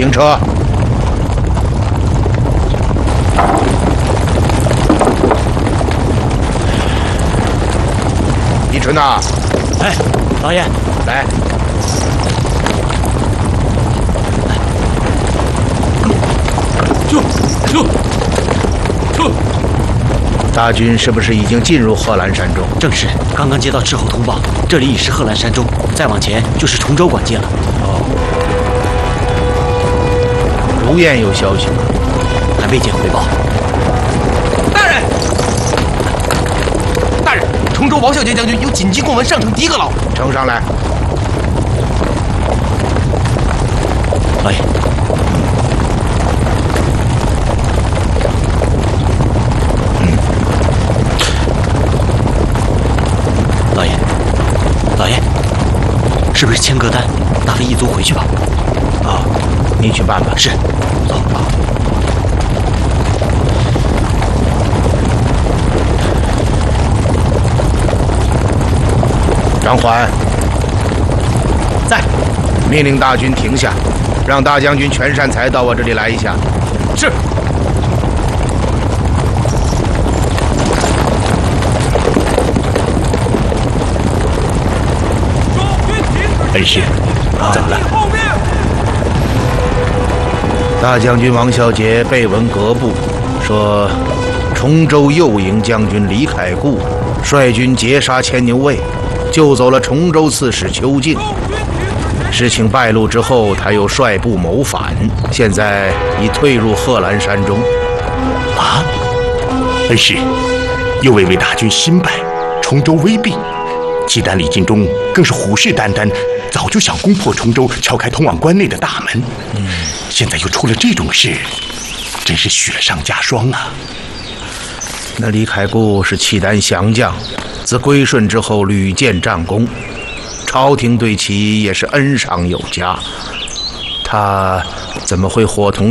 停车。李纯呐， 哎，老爷， 来。 撤！ 大军是不是已经进入贺兰山中？ 正是，刚刚接到斥候通报，这里已是贺兰山中，再往前就是崇州管界了。 哦，如燕有消息吗？ 还未见回报。 大人，崇州王孝杰将军有紧急公文上呈第一个牢， 呈上来。 老爷。老爷，是不是签个单？大飞一族回去吧。 啊，你去办吧。 是，走吧。 张环， 在。 命令大军停下，让大将军全善才到我这里来一下。 是。 恩师，怎么了？ 大将军王孝杰被闻阁部说，崇州右营将军李凯固率军截杀牵牛卫，救走了崇州刺史邱敬。事情败露之后，他又率部谋反，现在已退入贺兰山中。 啊！恩师，右卫为大军新败，崇州危毕。契丹李尽忠更是虎视眈眈，早就想攻破崇州，敲开通往关内的大门。现在又出了这种事，真是雪上加霜啊！ 那李凯固是契丹降将，自归顺之后屡建战功，朝廷对其也是恩赏有加。他怎么会伙同